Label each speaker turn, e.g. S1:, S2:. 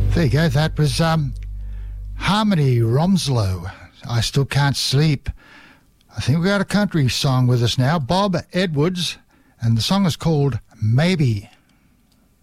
S1: There you go. That was Harmony Romslow. I Still Can't Sleep. I think we got a country song with us now. Bob Edwards, and the song is called Maybe.